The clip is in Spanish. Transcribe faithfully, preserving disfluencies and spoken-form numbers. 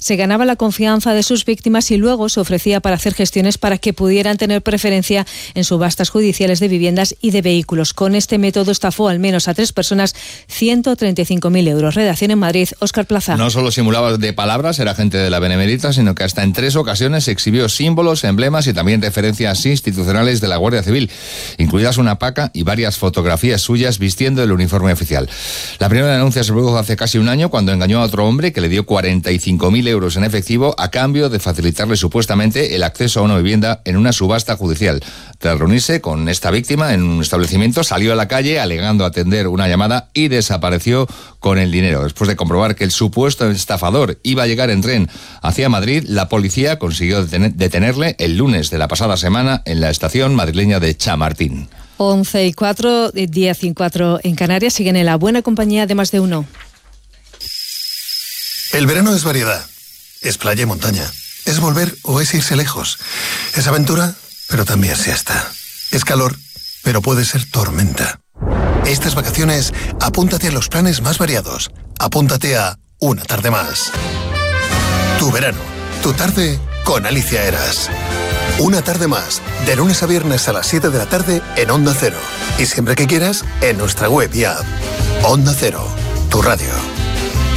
se ganaba la confianza de sus víctimas y luego se ofrecía para hacer gestiones para que pudieran tener preferencia en subastas judiciales de viviendas y de vehículos. Con este método estafó al menos a tres personas ciento treinta y cinco mil euros. Redacción en Madrid, Óscar Plaza. No solo simulaba de palabras, era agente de la Benemérita, sino que hasta en tres ocasiones exhibió símbolos, emblemas y también referencias institucionales de la Guardia Civil, incluidas una paca y varias fotografías suyas vistiendo el uniforme oficial. La primera denuncia se produjo hace casi un año cuando engañó a otro hombre que le dio cuarenta y cinco mil euros en efectivo a cambio de facilitarle supuestamente el acceso a una vivienda en una subasta judicial. Tras reunirse con esta víctima en un establecimiento, salió a la calle alegando atender una llamada y desapareció con el dinero. Después de comprobar que el supuesto estafador iba a llegar en tren hacia Madrid, la policía consiguió detenerle el lunes de la pasada semana en la estación madrileña de Chamartín. once y cuatro, diez y cuatro en Canarias. Siguen en la buena compañía de Más de Uno. El verano es variedad. Es playa y montaña. Es volver o es irse lejos. Es aventura, pero también siesta. Es calor, pero puede ser tormenta. Estas vacaciones, apúntate a los planes más variados. Apúntate a Una Tarde Más. Tu verano, tu tarde con Alicia Eras. Una Tarde Más, de lunes a viernes a las siete de la tarde en Onda Cero. Y siempre que quieras, en nuestra web y app. Onda Cero, tu radio.